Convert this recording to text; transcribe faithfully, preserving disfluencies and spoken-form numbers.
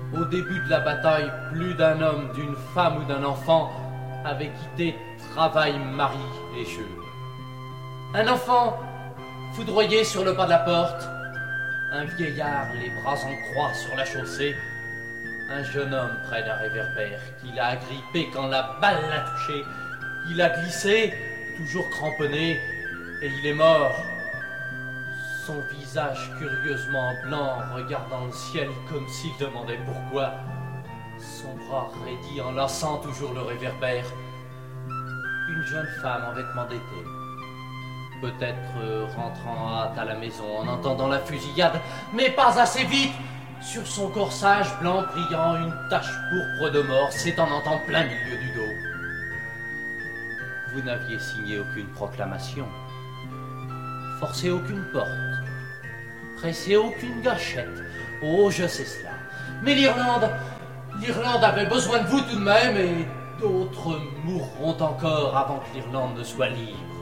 Au début de la bataille, plus d'un homme, d'une femme ou d'un enfant avait quitté travail, mari et jeu. Un enfant foudroyé sur le pas de la porte, un vieillard les bras en croix sur la chaussée, un jeune homme près d'un réverbère qui l'a agrippé quand la balle l'a touché. Il a glissé, toujours cramponné, et il est mort. Son visage curieusement blanc, regardant le ciel comme s'il demandait pourquoi. Son bras raidi, enlaçant toujours le réverbère. Une jeune femme en vêtements d'été. Peut-être euh, rentrant en hâte à la maison en entendant la fusillade, mais pas assez vite. Sur son corsage blanc brillant, une tache pourpre de mort s'étendant en plein milieu du dos. Vous n'aviez signé aucune proclamation, forcé aucune porte, pressé aucune gâchette. Oh, je sais cela. Mais l'Irlande, l'Irlande avait besoin de vous tout de même, et d'autres mourront encore avant que l'Irlande ne soit libre.